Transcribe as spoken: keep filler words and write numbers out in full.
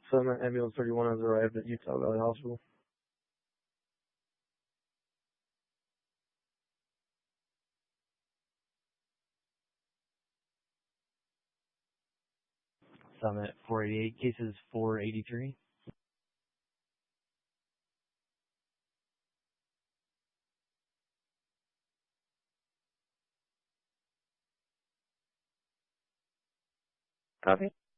Summit Ambulance thirty-one has arrived at Utah Valley Hospital. Summit four eighty-eight, cases four eighty-three. Copy.